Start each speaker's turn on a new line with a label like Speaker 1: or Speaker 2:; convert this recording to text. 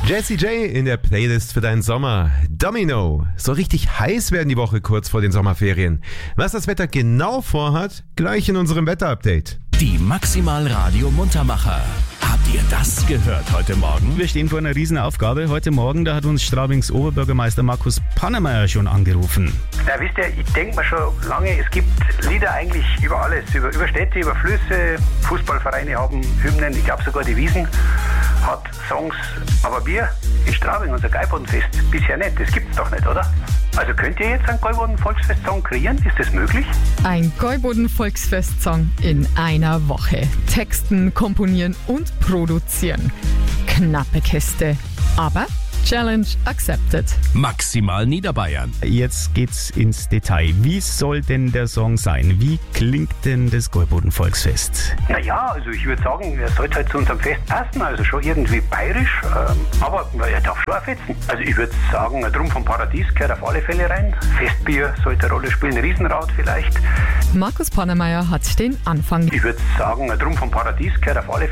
Speaker 1: Jessie J in der Playlist für deinen Sommer. Domino. So richtig heiß werden die Woche kurz vor den Sommerferien. Was das Wetter genau vorhat, gleich in unserem Wetterupdate.
Speaker 2: Die Maximal Radio Muntermacher. Habt ihr das gehört heute Morgen?
Speaker 3: Wir stehen vor einer Riesenaufgabe. Heute Morgen, da hat uns Straubings Oberbürgermeister Markus Pannemeyer schon angerufen.
Speaker 4: Ja, wisst ihr, ich denke mir schon lange, es gibt Lieder eigentlich über alles, über Städte, über Flüsse, Fußballvereine haben Hymnen, ich glaube sogar die Wiesn hat Songs, aber wir in Straubing, unser Geibodenfest, bisher nicht, das gibt's doch nicht, oder? Also könnt ihr jetzt einen Gäuboden-Volksfest-Song kreieren? Ist das möglich?
Speaker 5: Ein Gäuboden-Volksfest-Song in einer Woche. Texten, komponieren und produzieren. Knappe Kiste, aber Challenge accepted.
Speaker 2: Maximal Niederbayern.
Speaker 3: Jetzt geht's ins Detail. Wie soll denn der Song sein? Wie klingt denn das Gäuboden-Volksfest?
Speaker 4: Naja, also ich würde sagen, er sollte halt zu unserem Fest passen, also schon irgendwie bayerisch, aber er darf schon auch fetzen. Also ich würde sagen, ein Drum vom Paradies gehört auf alle Fälle rein. Festbier sollte eine Rolle spielen, Riesenrad vielleicht.
Speaker 5: Markus Pannemeyer hat den Anfang.
Speaker 4: Ich würde sagen, ein Drum vom Paradies gehört auf alle Fälle